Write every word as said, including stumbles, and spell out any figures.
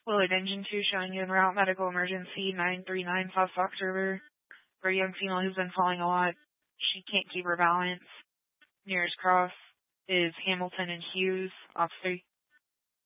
Willard Engine two showing you en route, medical emergency nine three nine South Fox River, for a young female who's been falling a lot. She can't keep her balance. Nearest cross is Hamilton and Hughes, officer.